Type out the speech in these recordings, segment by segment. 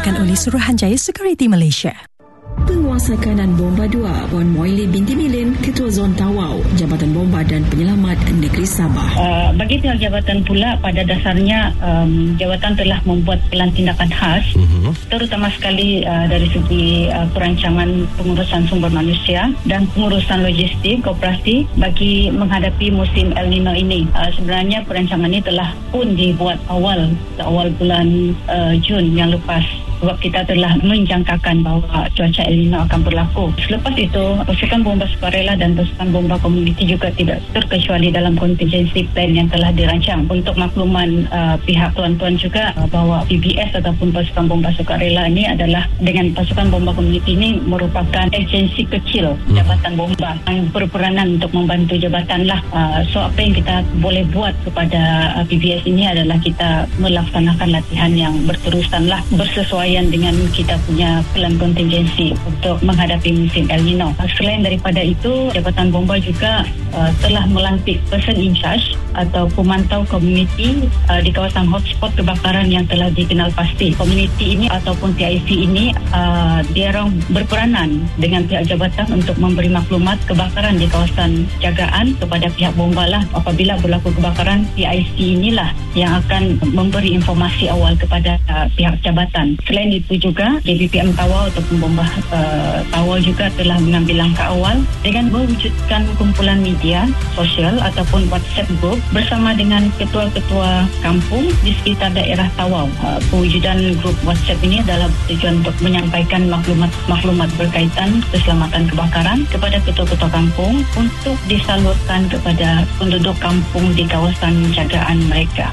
dibawakan oleh Suruhanjaya Security Malaysia. Penguasa kanan Bomba 2 Puan Moili binti Milin, Ketua Zon Tawau, Jabatan Bomba dan Penyelamat Negeri Sabah. Bagi pihak jabatan pula, pada dasarnya jabatan telah membuat pelan tindakan khas, terutama sekali dari segi perancangan pengurusan sumber manusia dan pengurusan logistik koperasi bagi menghadapi musim El Nino ini. Sebenarnya perancangan ini telah pun dibuat awal bulan Jun yang lepas, sebab kita telah menjangkakan bahawa cuaca El Nino akan berlaku. Selepas itu, pasukan bomba sukarela dan pasukan bomba komuniti juga tidak terkecuali dalam contingency plan yang telah dirancang. Untuk makluman pihak tuan-tuan juga bahawa PBS ataupun pasukan bomba sukarela ini adalah dengan pasukan bomba komuniti ini merupakan agensi kecil jabatan bomba yang berperanan untuk membantu jabatan lah. So apa yang kita boleh buat kepada PBS ini adalah kita melaksanakan latihan yang berterusan lah, bersesuaian dengan kita punya plan kontingensi untuk menghadapi musim El Nino. Selain daripada itu, Jabatan Bomba juga telah melantik person in charge atau pemantau komuniti di kawasan hotspot kebakaran yang telah dikenal pasti. Komuniti ini ataupun TIC ini dia orang berperanan dengan pihak jabatan untuk memberi maklumat kebakaran di kawasan jagaan kepada pihak bomba lah. Apabila berlaku kebakaran, TIC inilah yang akan memberi informasi awal kepada pihak jabatan. Selain itu juga, JBPM Tawau ataupun bomba Tawau juga telah mengambil langkah awal dengan mewujudkan kumpulan media sosial ataupun WhatsApp group bersama dengan ketua-ketua kampung di sekitar daerah Tawau. Pewujudan grup WhatsApp ini adalah tujuan untuk menyampaikan maklumat berkaitan keselamatan kebakaran kepada ketua-ketua kampung untuk disalurkan kepada penduduk kampung di kawasan jagaan mereka.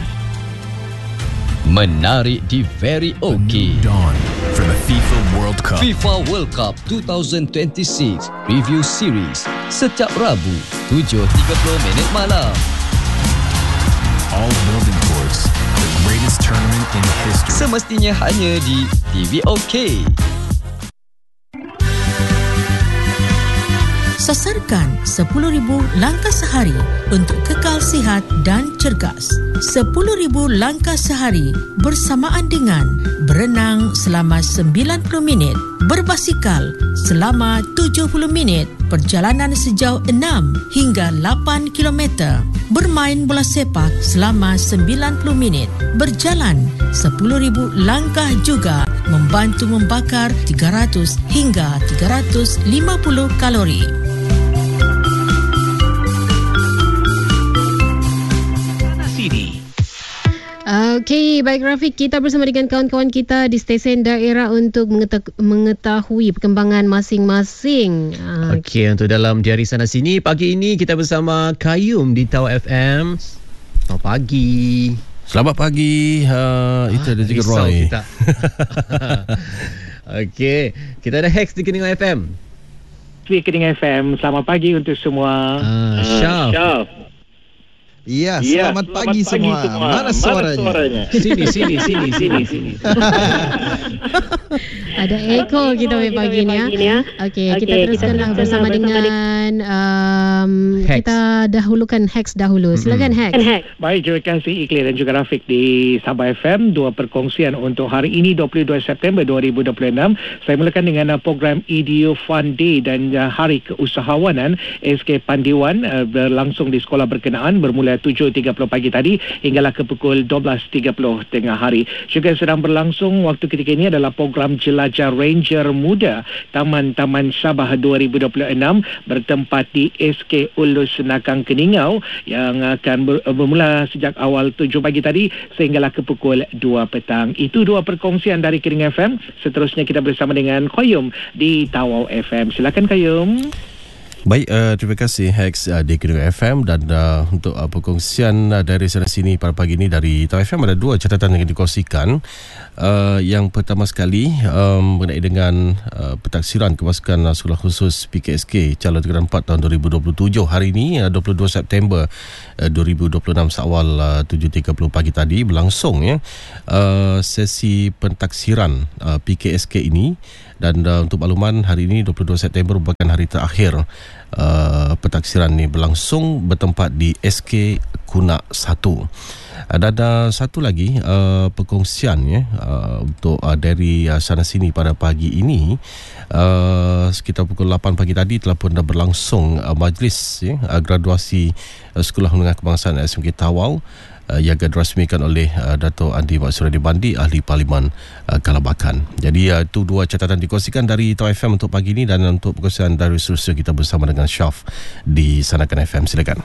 Menarik di Very OK. Dawn for the FIFA World Cup. FIFA World Cup 2026 Review Series setiap Rabu 7.30 malam. All building towards the greatest tournament in history. Semestinya hanya di TV OK. Sasarkan 10,000 langkah sehari untuk kekal sihat dan cergas. 10,000 langkah sehari bersamaan dengan berenang selama 90 minit, berbasikal selama 70 minit, perjalanan sejauh 6 hingga 8 km, bermain bola sepak selama 90 minit, berjalan 10,000 langkah juga membantu membakar 300 hingga 350 kalori. Okey, baik Rafiq, kita bersama dengan kawan-kawan kita di stesen daerah untuk mengetahui perkembangan masing-masing. Okey, untuk dalam diari sana sini, pagi ini kita bersama Kayum di Tawau FM. Selamat pagi. Selamat pagi. Itu ada juga Roy. Okey, kita ada Hex di Keningau FM. Di Keningau FM. Selamat pagi untuk semua. Syaf. Ya, selamat pagi semua. Mana suaranya? Sini. Ada echo kita pagi ni ya. Okey, kita teruskanlah bersama dengan kita dahulukan Hex dahulu. Silakan Hex. Baik, terima kasih Ikhlas dan juga Rafiq di Sabah FM. Dua perkongsian untuk hari ini 22 September 2026. Saya mulakan dengan program EDU Fun Day dan Hari Keusahawanan SK Pandiwan berlangsung di sekolah berkenaan bermula 7.30 pagi tadi hinggalah ke pukul 12.30 tengah hari. Juga sedang berlangsung waktu ketika ini adalah program Jelajah Ranger Muda Taman-Taman Sabah 2026 bertempat di SK Ulu Senakang Keningau yang akan bermula sejak awal 7 pagi tadi sehinggalah ke pukul 2 petang. Itu dua perkongsian dari Keningau FM. Seterusnya kita bersama dengan Qayyum di Tawau FM. Silakan Qayyum. Baik, terima kasih Hex di Keningau FM dan untuk perkongsian dari sana sini pada pagi ini dari Tawau FM ada dua catatan yang dikongsikan. Yang pertama sekali mengenai dengan pentaksiran kemasukan sekolah khusus PKSK calon tingkatan 4 tahun 2027 hari ini 22 September 2026 seawal 7.30 pagi tadi berlangsung ya sesi pentaksiran PKSK ini. Dan untuk makluman, hari ini 22 September merupakan hari terakhir pentaksiran ini berlangsung bertempat di SK Kunak 1. Dan satu lagi perkongsian untuk dari sana sini pada pagi ini, sekitar pukul 8 pagi tadi telah pun dah berlangsung majlis graduasi Sekolah Menengah Kebangsaan SMK Tawau yang dirasmikan oleh Dato' Andi Mak Suradi Bandi, Ahli Parlimen Kalabakan. Jadi itu dua catatan dikongsikan dari Tawau FM untuk pagi ini, dan untuk perkongsian dari seterusnya kita bersama dengan Syaf di Sanakan FM. Silakan.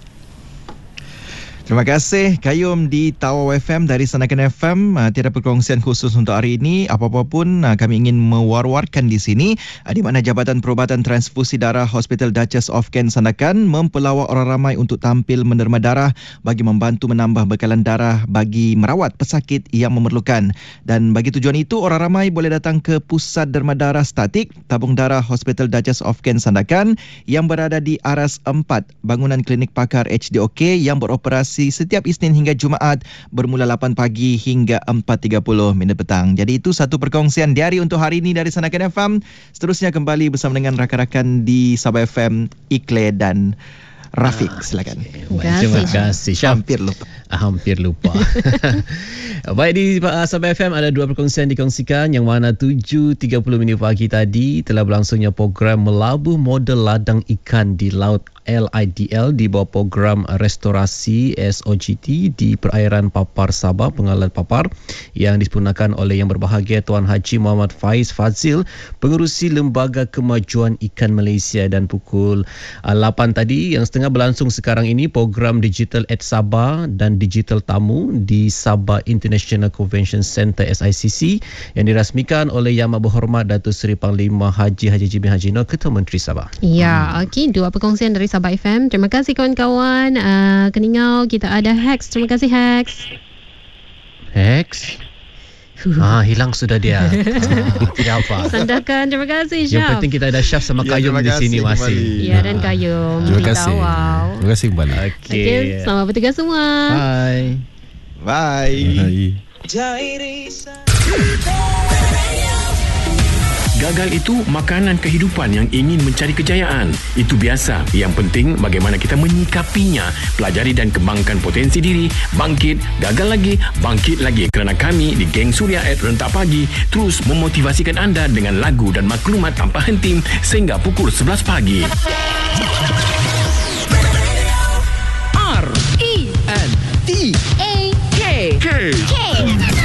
Terima kasih Kayum di Tawau FM dari Sanakan FM. Tiada perkongsian khusus untuk hari ini. Apa-apa pun kami ingin mewar-warkan di sini, di mana Jabatan Perubatan Transfusi Darah Hospital Duchess of Kent Sanakan mempelawak orang ramai untuk tampil menderma darah bagi membantu menambah bekalan darah bagi merawat pesakit yang memerlukan. Dan bagi tujuan itu, orang ramai boleh datang ke Pusat Derma Darah Statik Tabung Darah Hospital Duchess of Kent Sanakan yang berada di Aras 4, bangunan klinik pakar HDOK yang beroperasi setiap Isnin hingga Jumaat bermula 8 pagi hingga 4.30 petang. Jadi itu satu perkongsian diari untuk hari ini dari Sanakan FM. Seterusnya kembali bersama dengan rakan-rakan di Sabah FM, Ikle dan Rafiq. Silakan. Terima kasih. Hampir lupa. Baik, di Sabah FM ada dua perkongsian dikongsikan, yang mana 7.30 pagi tadi telah berlangsungnya program melabuh model ladang ikan di laut LIDL di bawah program restorasi SOGT di perairan Papar Sabah, Pengalan Papar, yang disempurnakan oleh Yang Berbahagia Tuan Haji Muhammad Faiz Fazil, Pengerusi Lembaga Kemajuan Ikan Malaysia. Dan pukul 8 tadi yang setengah berlangsung sekarang ini program Digital at Sabah dan Digital Tamu di Sabah International Convention Centre SICC yang dirasmikan oleh Yang Berhormat Datuk Seri Panglima Haji Jimmy Haji Nur, Ketua Menteri Sabah. Ya, okey, dua perkongsian dari Sabah FM. Terima kasih kawan-kawan. Keningau kita ada Hex. Terima kasih Hex. Hilang sudah dia. Tidak apa. Sandakan. Terima kasih Syaf. Yang penting kita ada Syaf sama Kayum di sini masih. Ya, dan Kayum. Terima kasih. Terima kasih kembali. Okey, selamat bertugas semua. Bye. Gagal itu makanan kehidupan yang ingin mencari kejayaan. Itu biasa. Yang penting bagaimana kita menyikapinya. Pelajari dan kembangkan potensi diri. Bangkit, gagal lagi, bangkit lagi. Kerana kami di Geng Suria at Rentak Pagi terus memotivasikan anda dengan lagu dan maklumat tanpa henti sehingga pukul 11 pagi. RENTAK